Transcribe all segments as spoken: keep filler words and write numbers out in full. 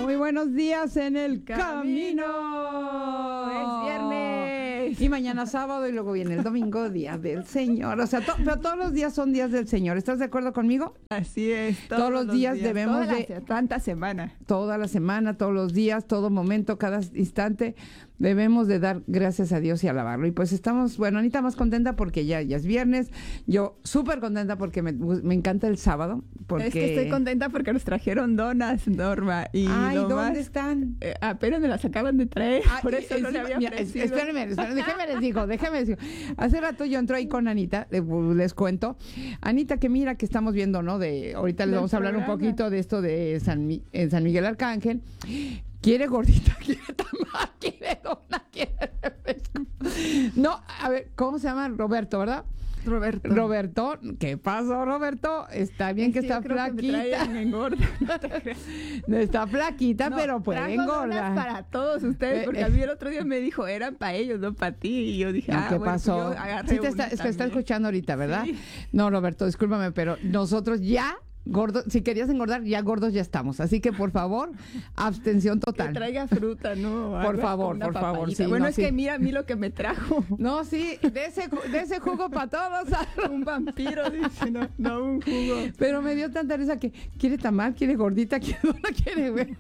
Muy buenos días en el camino. Es viernes. Y mañana sábado y luego viene el domingo, día del Señor. O sea, to- pero todos los días son días del Señor. ¿Estás de acuerdo conmigo? Así es. Todos los días debemos toda de- La, tanta semana. Toda la semana, todos los días, todo momento, cada instante, debemos de dar gracias a Dios y alabarlo. Y pues estamos, bueno, Anita más contenta porque ya, ya es viernes. Yo súper contenta porque me, me encanta el sábado. Porque... Es que estoy contenta porque nos trajeron donas, Norma. Y Ay, lo ¿dónde más, están? eh, apenas me las acaban de traer. Ay, por eso no le encima, había mira, ofrecido. espérenme, espérenme, déjenme les digo, déjenme les digo. Hace rato yo entro ahí con Anita, les, les cuento. Anita, que mira que estamos viendo, ¿no? De ahorita les Del vamos a hablar un programa. poquito de esto de San, Mi- en San Miguel Arcángel. Quiere gordita, quiere tamal, quiere dona, quiere refresco. No, a ver, ¿cómo se llama? Roberto, ¿verdad? Roberto. Roberto, ¿qué pasó, Roberto? Está bien que Sí, está yo creo que me flaquita. traen, me engorda. No te creas. Está flaquita, No, pero puede traigo donas engordar. para todos ustedes, Eh, porque eh. a mí el otro día me dijo, eran para ellos, no para ti. Y yo dije, No, ah, ¿qué bueno, pasó? pues yo agarré Sí, te está, una es que está también. escuchando ahorita, ¿verdad? Sí. No, Roberto, discúlpame, pero nosotros ya, gordos, si querías engordar, ya gordos ya estamos. Así que, por favor, abstención Que total. traiga fruta, ¿no? Por Algo, favor, una por favor, papayita. sí, Bueno, no, es sí. que mira a mí lo que me trajo. No, sí, de ese, ju- de ese jugo para todos. Un vampiro, dice, no, no un jugo. Pero me dio tanta risa que quiere tamal, quiere gordita, quiere dona, quiere, güey.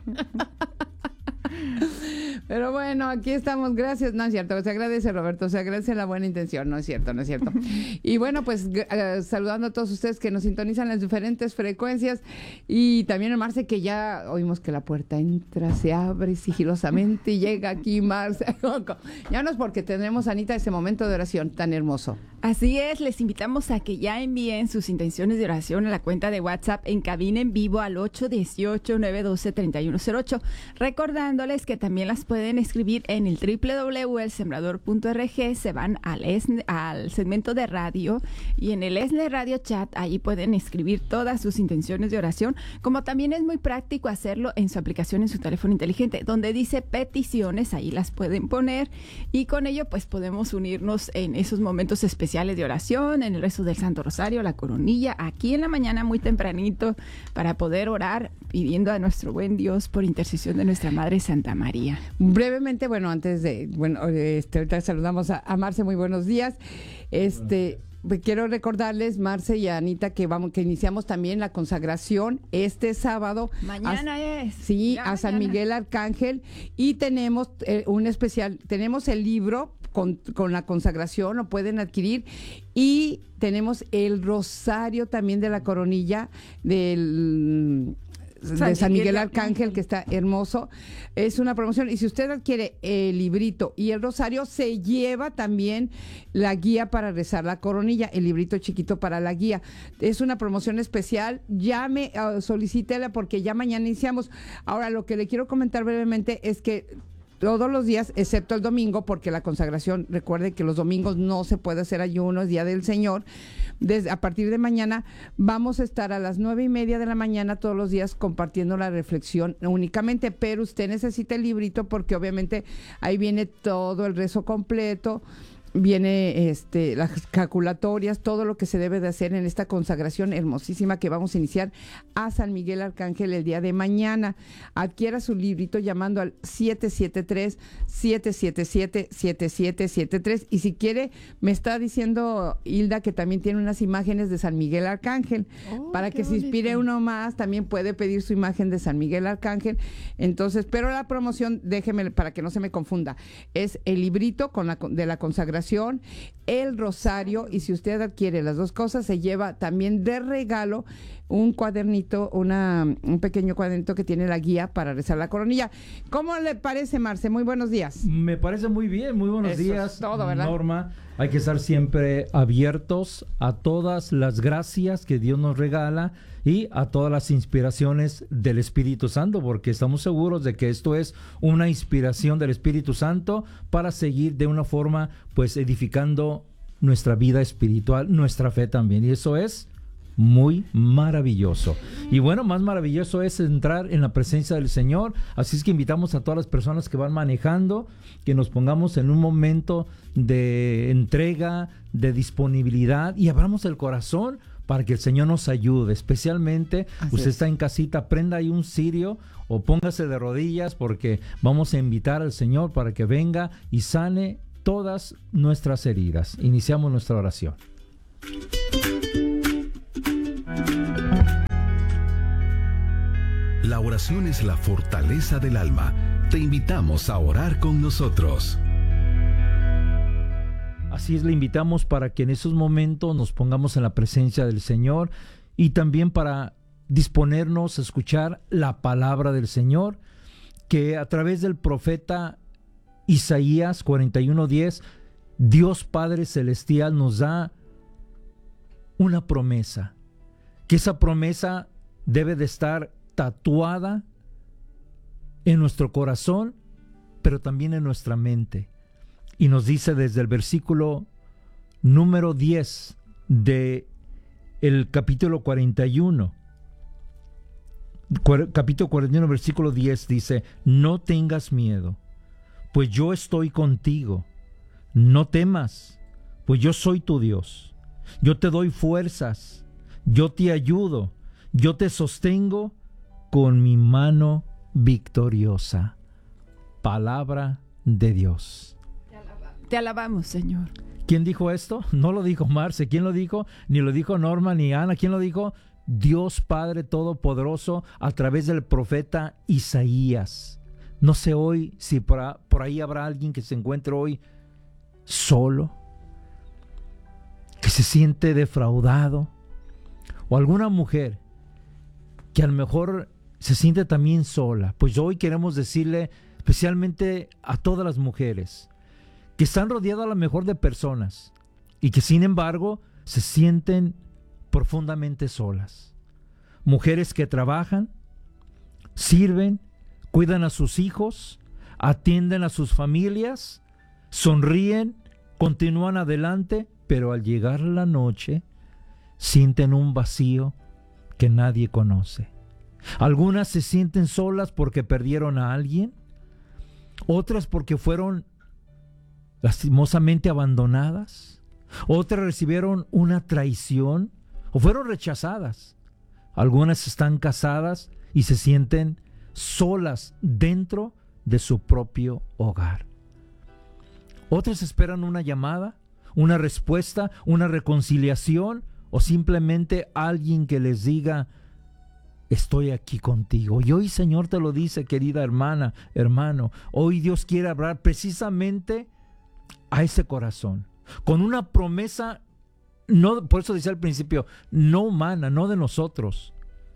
Pero bueno, aquí estamos, gracias, no es cierto, se agradece, Roberto, se agradece la buena intención, no es cierto, no es cierto. Y bueno, pues g- eh, saludando a todos ustedes que nos sintonizan las diferentes frecuencias y también a Marce, que ya oímos que la puerta entra, se abre sigilosamente y llega aquí Marce. Ya no es porque tenemos, Anita, ese momento de oración tan hermoso. Así es, les invitamos a que ya envíen sus intenciones de oración a la cuenta de WhatsApp en cabina en vivo al ocho uno ocho, nueve uno dos, tres uno cero ocho, recordándoles que también las pueden escribir en el doble u doble u doble u punto el sembrador punto org, se van al, ESNE, al segmento de radio y en el ESNE Radio Chat, ahí pueden escribir todas sus intenciones de oración, como también es muy práctico hacerlo en su aplicación en su teléfono inteligente, donde dice peticiones, ahí las pueden poner y con ello pues podemos unirnos en esos momentos especiales de oración, en el rezo del Santo Rosario, la coronilla, aquí en la mañana muy tempranito para poder orar pidiendo a nuestro buen Dios por intercesión de nuestra Madre Santa María. Brevemente, bueno, antes de, bueno, este, ahorita saludamos a, a Marce, muy buenos días. Este, quiero recordarles, Marce y a Anita, que vamos, que iniciamos también la consagración este sábado. Mañana a, es. Sí, Ya a San mañana. Miguel Arcángel y tenemos eh, un especial, tenemos el libro con, con la consagración, lo pueden adquirir y tenemos el rosario también de la coronilla del de San Miguel Arcángel, que está hermoso. Es una promoción. Y si usted adquiere el librito y el rosario, se lleva también la guía para rezar la coronilla, el librito chiquito para la guía. Es una promoción especial. Llame, uh, solicítela porque ya mañana iniciamos. Ahora, lo que le quiero comentar brevemente es que todos los días, excepto el domingo, porque la consagración, recuerde que los domingos no se puede hacer ayuno, es Día del Señor. Desde, a partir de mañana vamos a estar a las nueve y media de la mañana todos los días compartiendo la reflexión únicamente, pero usted necesita el librito porque obviamente ahí viene todo el rezo completo, viene este las calculatorias, todo lo que se debe de hacer en esta consagración hermosísima que vamos a iniciar a San Miguel Arcángel el día de mañana. Adquiera su librito llamando al siete siete tres, siete siete siete, siete siete siete tres y si quiere, me está diciendo Hilda que también tiene unas imágenes de San Miguel Arcángel, Oh, para qué que se inspire bonito. uno más, también puede pedir su imagen de San Miguel Arcángel. Entonces, pero la promoción, déjeme para que no se me confunda, es el librito con la, de la consagración, el rosario, y si usted adquiere las dos cosas, se lleva también de regalo un cuadernito, una, un pequeño cuadernito que tiene la guía para rezar la coronilla. ¿Cómo le parece, Marce? Muy buenos días. Me parece muy bien, muy buenos Eso días, es todo, ¿verdad? Norma. Hay que estar siempre abiertos a todas las gracias que Dios nos regala y a todas las inspiraciones del Espíritu Santo, porque estamos seguros de que esto es una inspiración del Espíritu Santo para seguir de una forma, pues, edificando nuestra vida espiritual, nuestra fe también. Y eso es muy maravilloso. Y bueno, más maravilloso es entrar en la presencia del Señor. Así es que invitamos a todas las personas que van manejando, que nos pongamos en un momento de entrega, de disponibilidad y abramos el corazón para que el Señor nos ayude. Especialmente, Así usted es. está en casita, prenda ahí un cirio o póngase de rodillas, porque vamos a invitar al Señor para que venga y sane todas nuestras heridas. Iniciamos nuestra oración. La oración es la fortaleza del alma. Te invitamos a orar con nosotros. Así es, le invitamos para que en esos momentos nos pongamos en la presencia del Señor y también para disponernos a escuchar la palabra del Señor, que a través del profeta Isaías cuarenta y uno diez, Dios Padre Celestial nos da una promesa, que esa promesa debe de estar tatuada en nuestro corazón, pero también en nuestra mente. Y nos dice desde el versículo número diez de el capítulo cuarenta y uno, capítulo cuarenta y uno, versículo diez, dice: no tengas miedo, pues yo estoy contigo. No temas, pues yo soy tu Dios. Yo te doy fuerzas, yo te ayudo, yo te sostengo con mi mano victoriosa. Palabra de Dios. Te alabamos, Señor. ¿Quién dijo esto? No lo dijo Marce. ¿Quién lo dijo? Ni lo dijo Norma ni Ana. ¿Quién lo dijo? Dios Padre Todopoderoso a través del profeta Isaías. No sé hoy si por, a, por ahí habrá alguien que se encuentre hoy solo, que se siente defraudado, o alguna mujer que a lo mejor se siente también sola. Pues hoy queremos decirle especialmente a todas las mujeres que están rodeadas a lo mejor de personas y que sin embargo se sienten profundamente solas. Mujeres que trabajan, sirven, cuidan a sus hijos, atienden a sus familias, sonríen, continúan adelante, pero al llegar la noche sienten un vacío que nadie conoce. Algunas se sienten solas porque perdieron a alguien, otras porque fueron lastimosamente abandonadas, otras recibieron una traición o fueron rechazadas. Algunas están casadas y se sienten solas dentro de su propio hogar. Otras esperan una llamada, una respuesta, una reconciliación o simplemente alguien que les diga: estoy aquí contigo. Y hoy, Señor, te lo dice, querida hermana, hermano. Hoy Dios quiere hablar precisamente a ese corazón, con una promesa, no, por eso decía al principio, no humana, no de nosotros,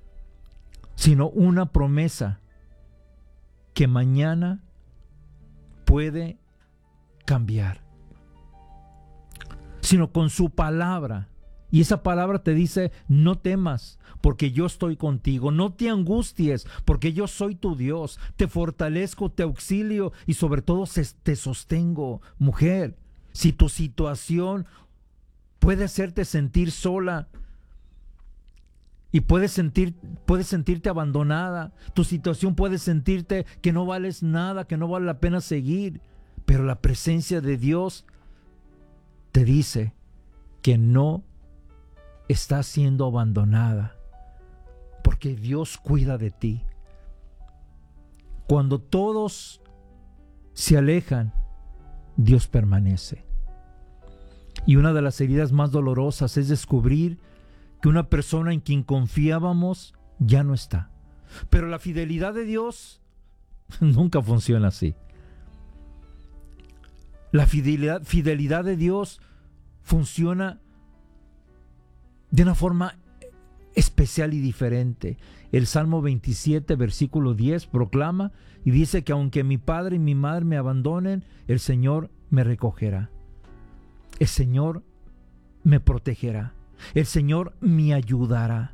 sino una promesa que mañana puede cambiar, sino con su palabra. Y esa palabra te dice: no temas, porque yo estoy contigo. No te angusties, porque yo soy tu Dios. Te fortalezco, te auxilio y sobre todo te sostengo. Mujer, si tu situación puede hacerte sentir sola y puedes sentir, puedes sentirte abandonada, tu situación puede sentirte que no vales nada, que no vale la pena seguir, pero la presencia de Dios te dice que no está siendo abandonada, porque Dios cuida de ti. Cuando todos se alejan, Dios permanece. Y una de las heridas más dolorosas es descubrir que una persona en quien confiábamos ya no está. Pero la fidelidad de Dios nunca funciona así. La fidelidad, fidelidad de Dios funciona de una forma especial y diferente. El Salmo veintisiete, versículo diez, proclama y dice que aunque mi padre y mi madre me abandonen, el Señor me recogerá. El Señor me protegerá. El Señor me ayudará.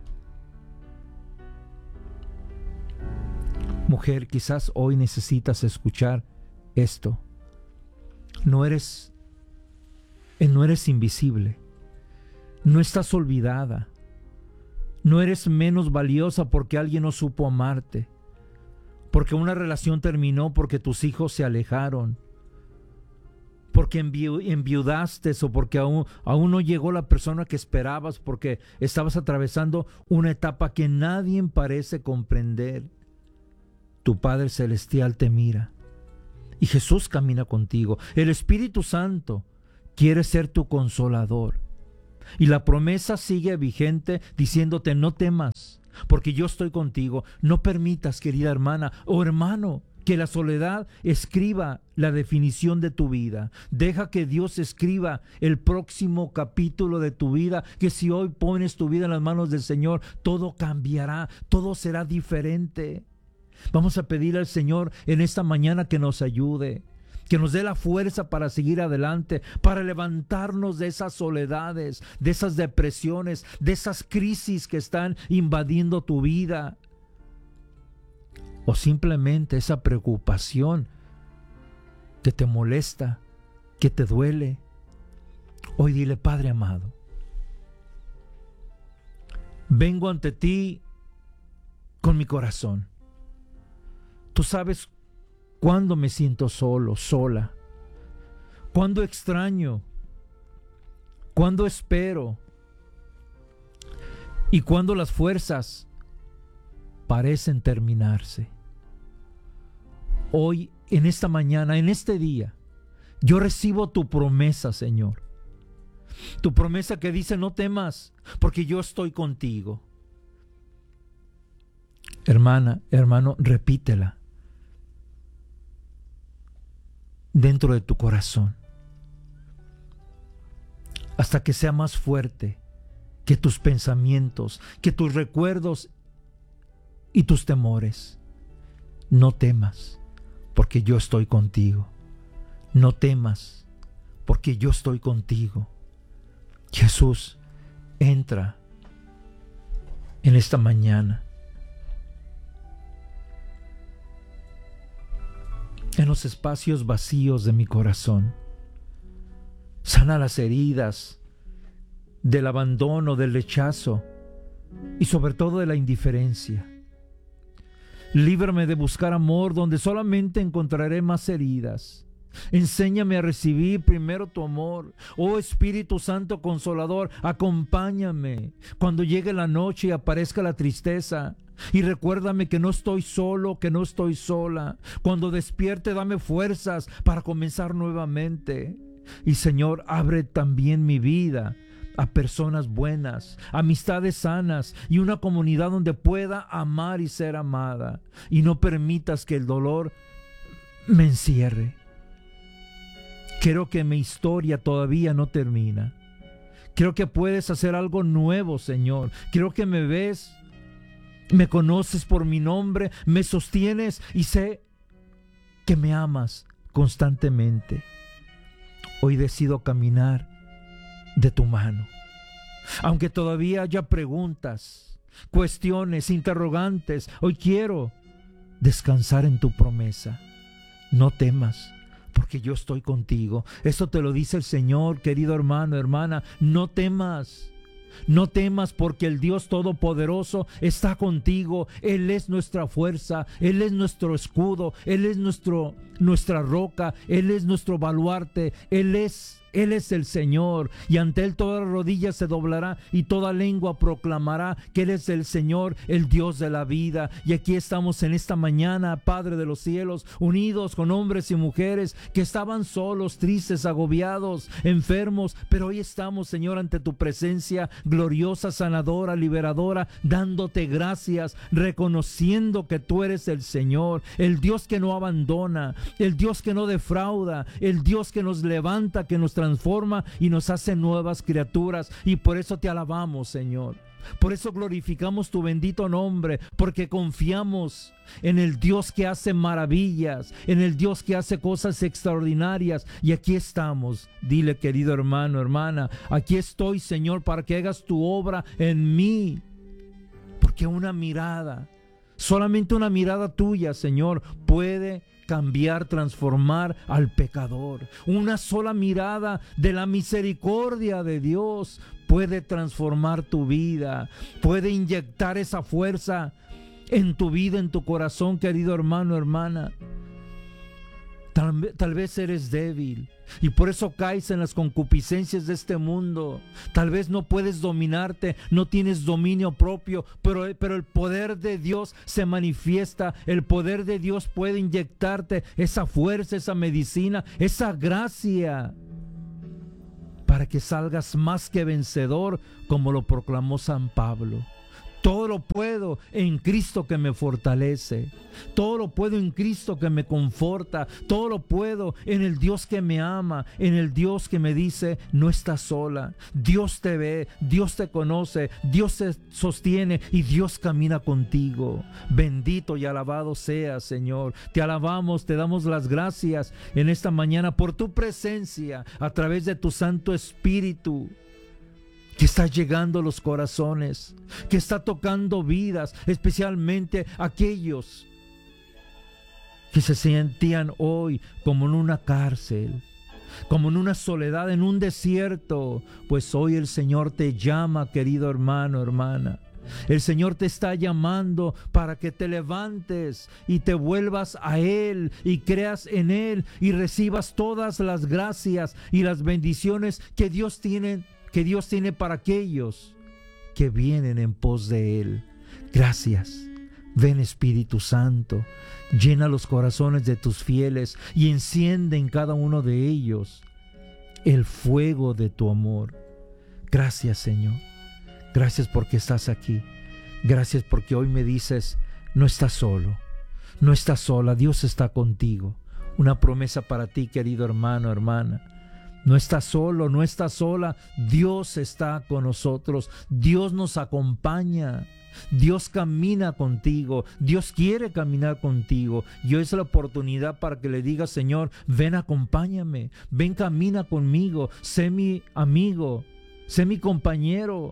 Mujer, quizás hoy necesitas escuchar esto. No eres, no eres invisible. No estás olvidada. No eres menos valiosa porque alguien no supo amarte, porque una relación terminó, porque tus hijos se alejaron, porque enviu- enviudaste o porque aún, aún no llegó la persona que esperabas, porque estabas atravesando una etapa que nadie parece comprender. Tu Padre Celestial te mira y Jesús camina contigo. El Espíritu Santo quiere ser tu consolador. Y la promesa sigue vigente diciéndote: no temas, porque yo estoy contigo. No permitas, querida hermana o hermano, que la soledad escriba la definición de tu vida. Deja que Dios escriba el próximo capítulo de tu vida, que si hoy pones tu vida en las manos del Señor, todo cambiará, todo será diferente. Vamos a pedir al Señor en esta mañana que nos ayude, que nos dé la fuerza para seguir adelante, para levantarnos de esas soledades, de esas depresiones, de esas crisis que están invadiendo tu vida. O simplemente esa preocupación que te molesta, que te duele. Hoy dile: Padre amado, vengo ante ti con mi corazón. Tú sabes cuándo me siento solo, sola, cuándo extraño, cuándo espero y cuándo las fuerzas parecen terminarse. Hoy, en esta mañana, en este día, yo recibo tu promesa, Señor. Tu promesa que dice: no temas, porque yo estoy contigo. Hermana, hermano, repítela dentro de tu corazón, hasta que sea más fuerte que tus pensamientos, que tus recuerdos y tus temores. No temas, porque yo estoy contigo. No temas, porque yo estoy contigo. Jesús, entra en esta mañana en los espacios vacíos de mi corazón. Sana las heridas del abandono, del rechazo y sobre todo de la indiferencia. Líbrame de buscar amor donde solamente encontraré más heridas. Enséñame a recibir primero tu amor. Oh Espíritu Santo Consolador, acompáñame cuando llegue la noche y aparezca la tristeza. Y recuérdame que no estoy solo, que no estoy sola. Cuando despierte, dame fuerzas para comenzar nuevamente. Y Señor, abre también mi vida a personas buenas, amistades sanas y una comunidad donde pueda amar y ser amada. Y no permitas que el dolor me encierre. Creo que mi historia todavía no termina. Creo que puedes hacer algo nuevo, Señor. Creo que me ves, me conoces por mi nombre, me sostienes y sé que me amas constantemente. Hoy decido caminar de tu mano. Aunque todavía haya preguntas, cuestiones, interrogantes, hoy quiero descansar en tu promesa. No temas, porque yo estoy contigo. Eso te lo dice el Señor, querido hermano, hermana. No temas. No temas, porque el Dios Todopoderoso está contigo. Él es nuestra fuerza, Él es nuestro escudo, Él es nuestro, nuestra roca, Él es nuestro baluarte, Él es, Él es el Señor. Y ante Él toda rodilla se doblará y toda lengua proclamará que Él es el Señor, el Dios de la vida. Y aquí estamos en esta mañana, Padre de los cielos, unidos con hombres y mujeres que estaban solos, tristes, agobiados, enfermos, pero hoy estamos, Señor, ante tu presencia gloriosa, sanadora, liberadora, dándote gracias, reconociendo que tú eres el Señor, el Dios que no abandona, el Dios que no defrauda, el Dios que nos levanta, que nos transforma y nos hace nuevas criaturas. Y por eso te alabamos, Señor. Por eso glorificamos tu bendito nombre, porque confiamos en el Dios que hace maravillas, en el Dios que hace cosas extraordinarias. Y aquí estamos. Dile, querido hermano, hermana, aquí estoy, Señor, para que hagas tu obra en mí. Porque una mirada, solamente una mirada tuya, Señor, puede cambiar, transformar al pecador. Una sola mirada de la misericordia de Dios puede transformar tu vida, puede inyectar esa fuerza en tu vida, en tu corazón, querido hermano, hermana. Tal, tal vez eres débil y por eso caes en las concupiscencias de este mundo. Tal vez no puedes dominarte, no tienes dominio propio, pero, pero el poder de Dios se manifiesta. El poder de Dios puede inyectarte esa fuerza, esa medicina, esa gracia, para que salgas más que vencedor, como lo proclamó San Pablo. Todo lo puedo en Cristo que me fortalece. Todo lo puedo en Cristo que me conforta. Todo lo puedo en el Dios que me ama, en el Dios que me dice, no estás sola. Dios te ve, Dios te conoce, Dios te sostiene y Dios camina contigo. Bendito y alabado seas, Señor. Te alabamos, te damos las gracias en esta mañana por tu presencia a través de tu Santo Espíritu, que está llegando a los corazones, que está tocando vidas, especialmente aquellos que se sentían hoy como en una cárcel, como en una soledad, en un desierto. Pues hoy el Señor te llama, querido hermano, hermana. El Señor te está llamando para que te levantes y te vuelvas a Él y creas en Él y recibas todas las gracias y las bendiciones que Dios tiene que Dios tiene para aquellos que vienen en pos de Él. Gracias. Ven, Espíritu Santo, llena los corazones de tus fieles y enciende en cada uno de ellos el fuego de tu amor. Gracias, Señor. Gracias porque estás aquí. Gracias porque hoy me dices, no estás solo, no estás sola, Dios está contigo. Una promesa para ti, querido hermano, hermana. No estás solo, no estás sola. Dios está con nosotros. Dios nos acompaña. Dios camina contigo. Dios quiere caminar contigo. Y hoy es la oportunidad para que le digas, Señor, ven, acompáñame. Ven, camina conmigo. Sé mi amigo. Sé mi compañero.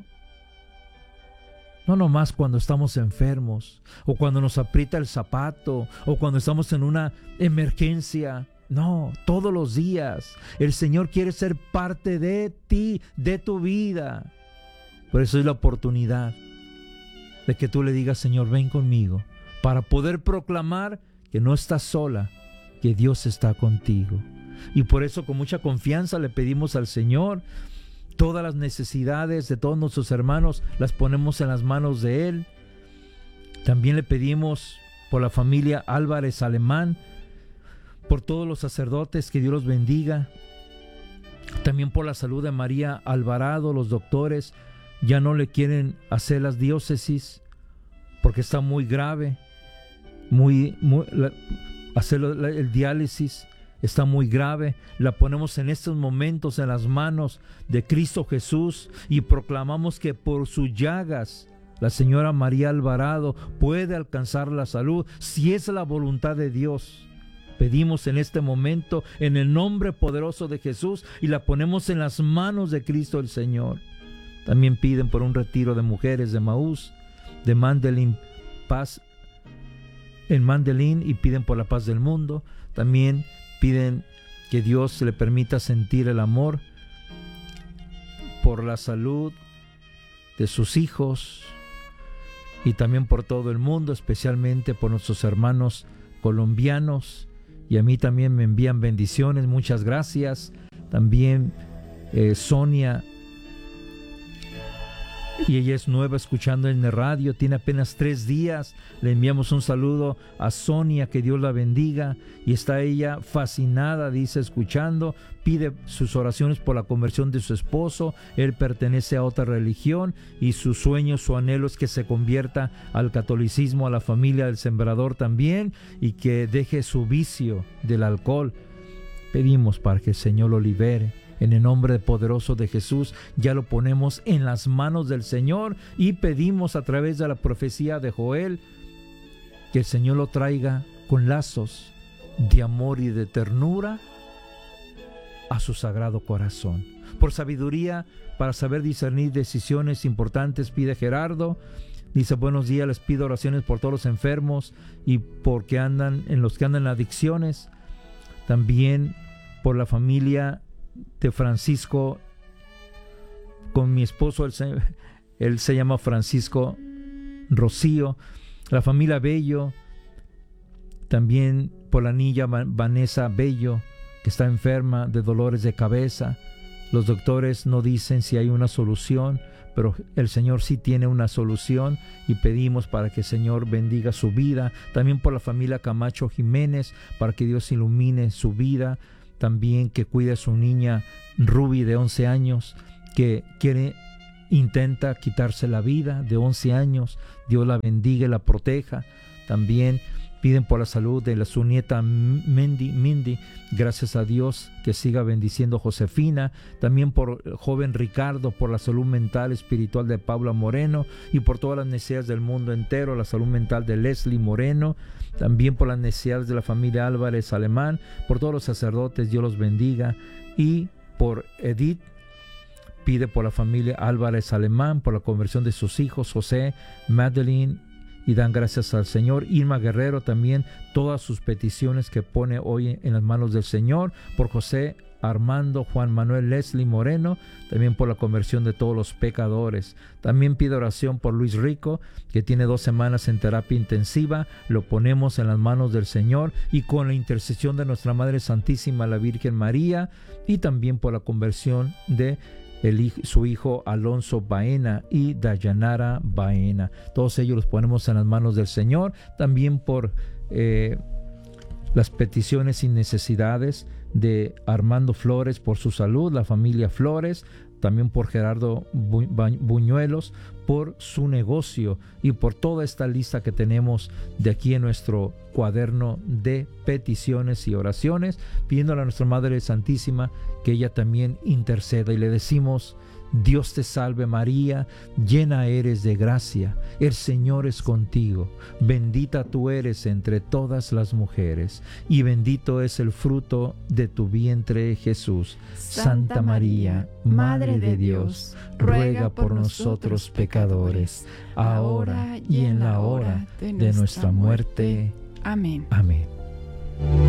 No nomás cuando estamos enfermos, o cuando nos aprieta el zapato, o cuando estamos en una emergencia. No, todos los días el Señor quiere ser parte de ti, de tu vida. Por eso es la oportunidad de que tú le digas, Señor, ven conmigo, para poder proclamar que no estás sola, que Dios está contigo. Y por eso con mucha confianza le pedimos al Señor todas las necesidades de todos nuestros hermanos, las ponemos en las manos de Él. También le pedimos por la familia Álvarez Alemán, por todos los sacerdotes, que Dios los bendiga. También por la salud de María Alvarado. Los doctores ya no le quieren hacer las diócesis porque está muy grave. Muy, muy, la, hacer la, el diálisis está muy grave. La ponemos en estos momentos en las manos de Cristo Jesús y proclamamos que por sus llagas la señora María Alvarado puede alcanzar la salud, si es la voluntad de Dios. Pedimos en este momento en el nombre poderoso de Jesús y la ponemos en las manos de Cristo el Señor. También piden por un retiro de mujeres de Maús, de Mandelín, paz en Mandelín, y piden por la paz del mundo. También piden que Dios le permita sentir el amor por la salud de sus hijos y también por todo el mundo, especialmente por nuestros hermanos colombianos. Y a mí también me envían bendiciones, muchas gracias. También eh, Sonia, y ella es nueva escuchando en el radio, tiene apenas tres días. Le enviamos un saludo a Sonia, que Dios la bendiga, y está ella fascinada, dice, escuchando. Pide sus oraciones por la conversión de su esposo. Él pertenece a otra religión y su sueño, su anhelo es que se convierta al catolicismo, a la familia del Sembrador también, y que deje su vicio del alcohol. Pedimos para que el Señor lo libere. En el nombre poderoso de Jesús, ya lo ponemos en las manos del Señor y pedimos a través de la profecía de Joel que el Señor lo traiga con lazos de amor y de ternura a su sagrado corazón. Por sabiduría, para saber discernir decisiones importantes, pide Gerardo. Dice, buenos días, les pido oraciones por todos los enfermos y porque andan, en los que andan en adicciones. También por la familia de Francisco, con mi esposo, él se, él se llama Francisco Rocío, la familia Bello, también por la niña Vanessa Bello, que está enferma de dolores de cabeza. Los doctores no dicen si hay una solución, pero el Señor sí tiene una solución y pedimos para que el Señor bendiga su vida. También por la familia Camacho Jiménez, para que Dios ilumine su vida. También que cuide a su niña Ruby de once años, que quiere, intenta quitarse la vida, de once años. Dios la bendiga y la proteja. También piden por la salud de la, su nieta Mindy, Mindy, gracias a Dios que siga bendiciendo Josefina. También por el joven Ricardo, por la salud mental espiritual de Paula Moreno y por todas las necesidades del mundo entero, la salud mental de Leslie Moreno. También por las necesidades de la familia Álvarez Alemán, por todos los sacerdotes, Dios los bendiga. Y por Edith, pide por la familia Álvarez Alemán, por la conversión de sus hijos José, Madeline, y dan gracias al Señor. Irma Guerrero también, todas sus peticiones que pone hoy en las manos del Señor. Por José Armando, Juan Manuel, Leslie Moreno, también por la conversión de todos los pecadores. También pide oración por Luis Rico, que tiene dos semanas en terapia intensiva. Lo ponemos en las manos del Señor y con la intercesión de nuestra Madre Santísima, la Virgen María, y también por la conversión de El, su hijo Alonso Baena y Dayanara Baena. Todos ellos los ponemos en las manos del Señor. También por eh, las peticiones y necesidades de Armando Flores por su salud, la familia Flores. También por Gerardo Bu- Buñuelos por su negocio y por toda esta lista que tenemos de aquí en nuestro cuaderno de peticiones y oraciones, pidiéndole a nuestra Madre Santísima que ella también interceda. Y le decimos: Dios te salve María, llena eres de gracia, el Señor es contigo, bendita tú eres entre todas las mujeres, y bendito es el fruto de tu vientre Jesús. Santa María, Madre de Dios, ruega por nosotros pecadores, ahora y en la hora de nuestra muerte. Amén. Amén.